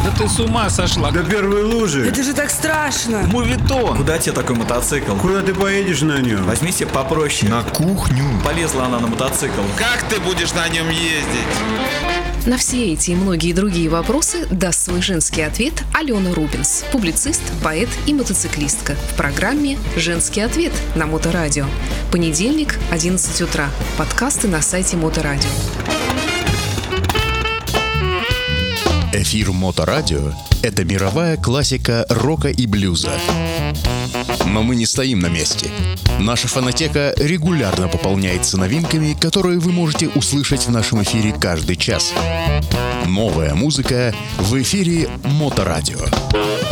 Да ты с ума сошла. До первой лужи. Это же так страшно. Мувитон. Куда тебе такой мотоцикл? Куда ты поедешь на нем? Возьми себе попроще. На кухню. Полезла она на мотоцикл. Как ты будешь на нем ездить? На все эти и многие другие вопросы даст свой женский ответ Алена Рубинс, публицист, поэт и мотоциклистка в программе «Женский ответ» на Моторадио. Понедельник, 11 утра. Подкасты на сайте Моторадио. Эфир Моторадио – это мировая классика рока и блюза. Но мы не стоим на месте. Наша фонотека регулярно пополняется новинками, которые вы можете услышать в нашем эфире каждый час. Новая музыка в эфире Моторадио.